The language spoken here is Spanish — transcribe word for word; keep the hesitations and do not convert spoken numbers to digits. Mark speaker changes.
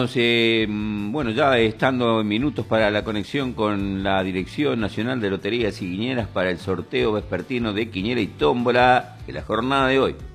Speaker 1: Eh, bueno, ya estando en minutos para la conexión con la Dirección Nacional de Loterías y Guiñeras para el sorteo vespertino de Quiniela y Tómbola de la jornada de hoy.